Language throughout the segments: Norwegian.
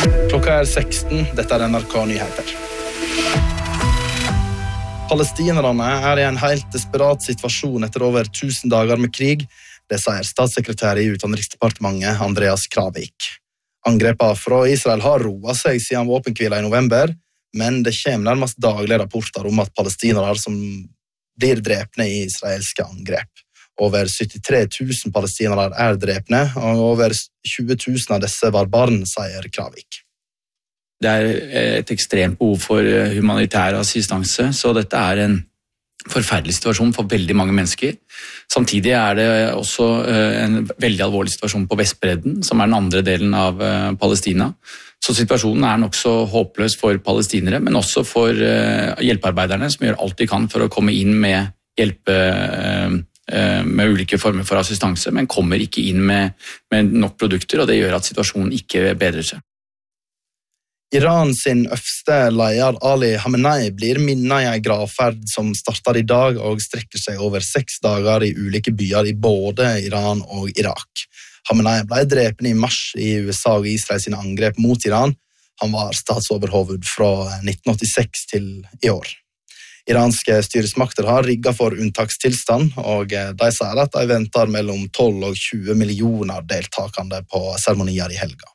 Klokka 16, dette NRK Nyheter. Palestinerne i en helt desperat situasjon etter over 1000 dager med krig, det sier statssekretær i Utenriksdepartementet Andreas Kravik. Angrepene fra Israel har roet seg siden våpenhvila i november, men det kommer nærmest daglige rapporter om at palestinere som blir drepne i israelske angrep. Over 73 000 palestinere drepne, og over 20 000 av disse var barn, sier Kravik. Det et ekstremt behov for humanitær assistanse, så dette en forferdelig situasjon for veldig mange mennesker. Samtidig det også en veldig alvorlig situasjon på Vestbredden, som den andre delen av Palestina. Så situasjonen nok så håpløs for palestinere, men også for hjelpearbeiderne, som gjør alt de kan for å komme inn med hjelpe med ulike former for assistanse, men kommer ikke inn med nok produkter, og det gjør at situasjonen ikke bedrer seg. Iran sin øverste leder Ali Khamenei blir minnet i en gravferd som starter i dag og strekker seg over 6 dager i ulike byer i både Iran og Irak. Khamenei ble drept i mars i USA og Israel sine angrep mot Iran. Han var statsoverhoved fra 1986 til i år. Iranske styresmakter har rigget for unntakstilstand, og de sier at de venter mellom 12 og 20 millioner deltakende på seremonier i helga.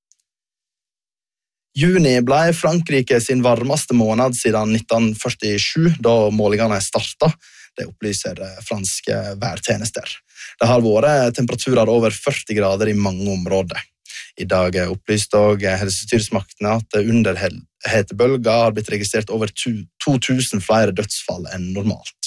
Juni ble Frankrike sin varmeste måned siden 1947, da målingene startet. Det opplyser franske værtjenester. Det har vært temperaturer over 40 grader i mange områder. I dag opplyste også helsestyresmaktene at under hetebølger har blitt registrert over 2000 flere dødsfall enn normalt.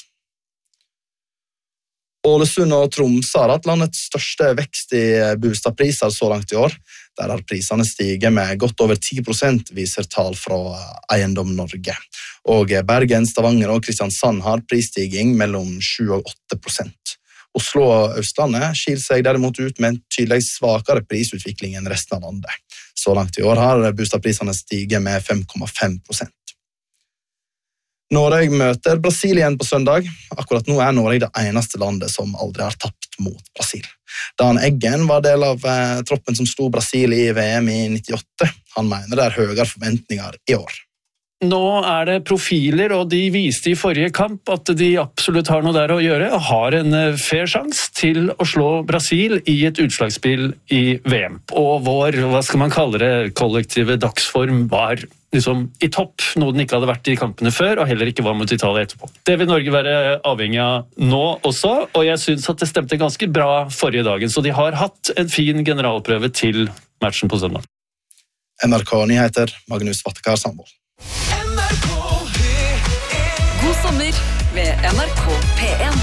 Ålesund og Tromsø har hatt landets største vekst i boligpriser så langt i år. Der har prisene stiget med godt over 10%, viser tall fra Eiendom Norge. Og Bergen, Stavanger og Kristiansand har prisstigning mellom 7 og 8%. Oslo og Østlandet skiller seg derimot ut med en tydelig svakere prisutvikling enn resten av landet. Så langt i år har boligprisene stiget med 5,5%. Norge møter Brasil igjen på søndag. Akkurat nå Norge det eneste landet som aldri har tapt mot Brasil. Dan Eggen var del av troppen som slo Brasil i VM i 98. Han mener det høyere forventninger i år. Nå det profiler, og de viste i forrige kamp at de absolutt har noe der å gjøre, og har en fair sjanse til å slå Brasil i et utslagsspill i VM. Og vår, hva skal man kalle det, kollektive dagsform var liksom i topp, noe den ikke hadde vært i kampene før, og heller ikke var mot Italia etterpå. Det vil Norge være avhengig av nå også, og jeg synes at det stemte ganske bra forrige dagen, så de har hatt en fin generalprøve til matchen på søndag. NRK Nyheter, Magnus Vattekar Sandvold. God sommer med NRK P1.